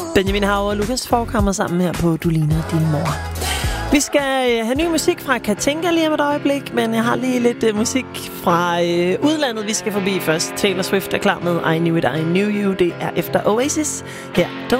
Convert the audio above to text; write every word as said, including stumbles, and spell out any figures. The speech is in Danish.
Benjamin Hav og Lukas Forkammer sammen her på Du ligner din mor. Vi skal have ny musik fra Katinka lige om et øjeblik, men jeg har lige lidt uh, musik fra uh, udlandet, vi skal forbi først. Taylor Swift er klar med I Knew It, I Knew You. Det er efter Oasis. Her, Don't